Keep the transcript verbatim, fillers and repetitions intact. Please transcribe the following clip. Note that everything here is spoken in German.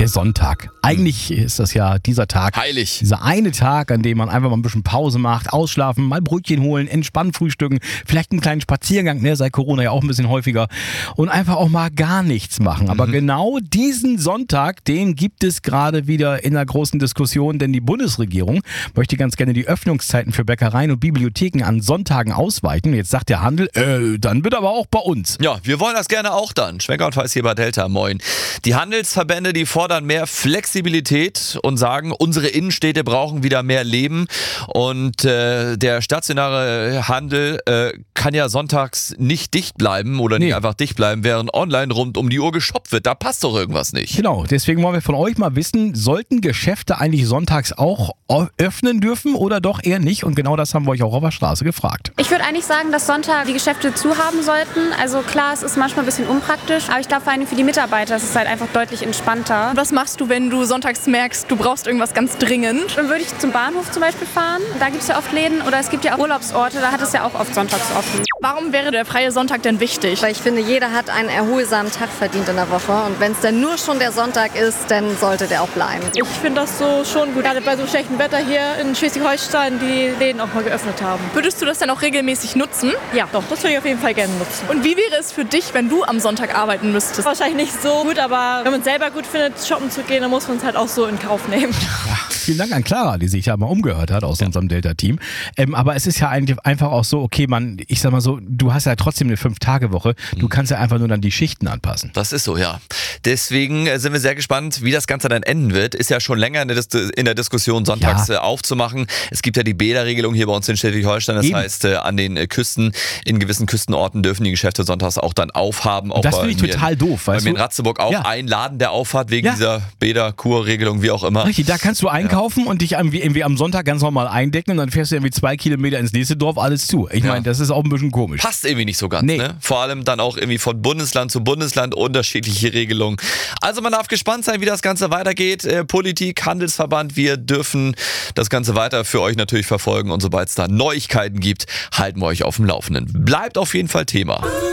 Der Sonntag. Eigentlich ist das ja dieser Tag. Heilig. Dieser eine Tag, an dem man einfach mal ein bisschen Pause macht, ausschlafen, mal Brötchen holen, entspannen frühstücken, vielleicht einen kleinen Spaziergang, ne, seit Corona ja auch ein bisschen häufiger und einfach auch mal gar nichts machen. Aber Mhm. genau diesen Sonntag, den gibt es gerade wieder in einer großen Diskussion, denn die Bundesregierung möchte ganz gerne die Öffnungszeiten für Bäckereien und Bibliotheken an Sonntagen ausweiten. Jetzt sagt der Handel, äh, dann wird aber auch bei uns. Ja, wir wollen das gerne auch dann. Schwenker und Weißheber Delta, moin. Die Handelsverbände, die fordern mehr Flexibilität und sagen, unsere Innenstädte brauchen wieder mehr Leben. Und äh, der stationäre Handel äh, kann ja sonntags nicht dicht bleiben oder Nee. nicht einfach dicht bleiben, während online rund um die Uhr geshoppt wird. Da passt doch irgendwas nicht. Genau, deswegen wollen wir von euch mal wissen, sollten Geschäfte eigentlich sonntags auch öffnen dürfen oder doch eher nicht? Und genau das haben wir euch auch auf der Straße gefragt. Ich würde eigentlich sagen, dass Sonntag die Geschäfte zu haben sollten. Also klar, es ist manchmal ein bisschen unpraktisch, aber ich glaube vor allem für die Mitarbeiter ist es halt einfach deutlich entspannter. Was machst du, wenn du sonntags merkst, du brauchst irgendwas ganz dringend? Dann würde ich zum Bahnhof zum Beispiel fahren. Da gibt es ja oft Läden oder es gibt ja auch Urlaubsorte, da hat es ja auch oft sonntags offen. Warum wäre der freie Sonntag denn wichtig? Weil ich finde, jeder hat einen erholsamen Tag verdient in der Woche. Und wenn es dann nur schon der Sonntag ist, dann sollte der auch bleiben. Ich finde das so schon gut, gerade bei so schlechtem Wetter hier in Schleswig-Holstein, die Läden auch mal geöffnet haben. Würdest du das dann auch regelmäßig nutzen? Ja, doch, das würde ich auf jeden Fall gerne nutzen. Und wie wäre es für dich, wenn du am Sonntag arbeiten müsstest? Wahrscheinlich nicht so gut, aber wenn man es selber gut findet, shoppen zu gehen, dann muss man es halt auch so in Kauf nehmen. Vielen Dank an Clara, die sich ja mal umgehört hat aus unserem Delta-Team. Ähm, aber es ist ja eigentlich einfach auch so, okay, man, ich sag mal so, du hast ja trotzdem eine Fünf-Tage-Woche, du kannst ja einfach nur dann die Schichten anpassen. Das ist so, ja. Deswegen sind wir sehr gespannt, wie das Ganze dann enden wird. Ist ja schon länger in der, Dis- in der Diskussion, sonntags Ja. äh, aufzumachen. Es gibt ja die Bäderregelung hier bei uns in Schleswig-Holstein. Das Eben. heißt, äh, an den äh, Küsten, in gewissen Küstenorten dürfen die Geschäfte sonntags auch dann aufhaben. Auch Das bei finde ich mir- total doof, Bei weißt mir in du? Ratzeburg auch Ja. ein Laden, der aufhat wegen Ja. dieser Bäder-Kur-Regelung, wie auch immer. Richtig, da kannst du einkaufen und dich irgendwie, irgendwie am Sonntag ganz normal eindecken und dann fährst du irgendwie zwei Kilometer ins nächste Dorf, alles zu. Ich Ja. meine, das ist auch ein bisschen komisch. Passt irgendwie nicht so ganz, Nee. ne? Vor allem dann auch irgendwie von Bundesland zu Bundesland unterschiedliche Regelungen. Also man darf gespannt sein, wie das Ganze weitergeht. Äh, Politik, Handelsverband, wir dürfen das Ganze weiter für euch natürlich verfolgen und sobald es da Neuigkeiten gibt, halten wir euch auf dem Laufenden. Bleibt auf jeden Fall Thema.